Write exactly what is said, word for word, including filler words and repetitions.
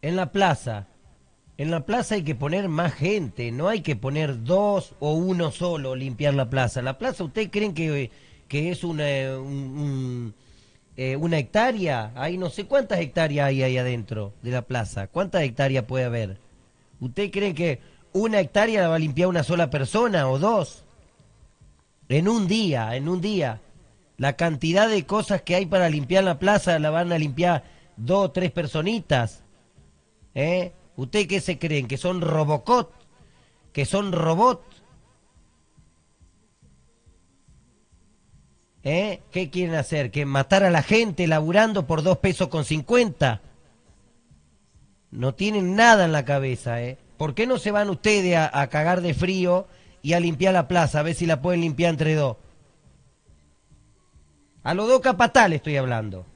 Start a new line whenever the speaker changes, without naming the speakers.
en la plaza. En la plaza hay que poner más gente, no hay que poner dos o uno solo limpiar la plaza. La plaza, ¿ustedes creen que, que es una, un- un, eh, una hectárea? Hay no sé cuántas hectáreas hay ahí adentro de la plaza. ¿Cuántas hectáreas puede haber? ¿Ustedes creen que una hectárea la va a limpiar una sola persona o dos? En un día, en un día. La cantidad de cosas que hay para limpiar la plaza la van a limpiar dos o tres personitas. ¿Eh? ¿Ustedes qué se creen? ¿Que son Robocop? ¿Que son robots? ¿Eh? ¿Qué quieren hacer? ¿Que matar a la gente laburando por dos pesos con cincuenta? No tienen nada en la cabeza, ¿eh? ¿Por qué no se van ustedes a, a cagar de frío y a limpiar la plaza? A ver si la pueden limpiar entre dos. A los dos capatales estoy hablando.